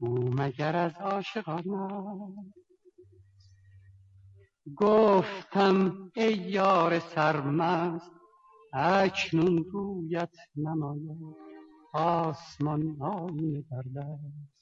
او مگر از عاشقان است؟ گفتم ای یار سرمست اکنون رویت نماید آسمان آینه در دست.